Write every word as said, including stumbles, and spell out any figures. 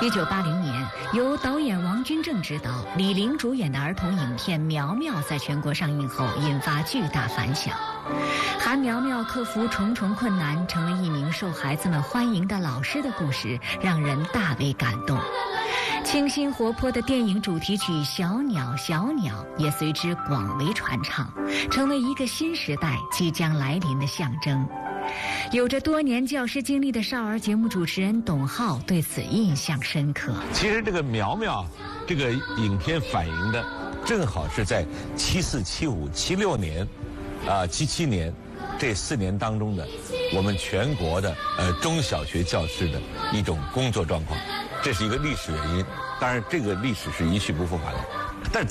一九八零年，由导演王君正执导、李玲主演的儿童影片《苗苗》在全国上映后引发巨大反响。韩苗苗克服重重困难，成为一名受孩子们欢迎的老师的故事，让人大为感动。清新活泼的电影主题曲《小鸟小鸟》也随之广为传唱，成为一个新时代即将来临的象征。有着多年教师经历的少儿节目主持人董浩对此印象深刻。 其实这个苗苗这个影片反映的正好是在七四、七五、七六年啊、七七年这四年当中的我们全国的呃中小学教师的一种工作状况，这是一个历史原因。当然这个历史是一去不复返了。